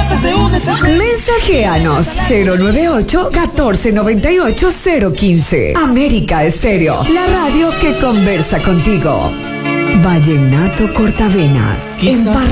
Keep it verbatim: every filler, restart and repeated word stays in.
Mensajeanos cero nueve ocho, uno cuatro nueve ocho, cero uno cinco. América Estéreo, la radio que conversa contigo. Vallenato Cortavenas. En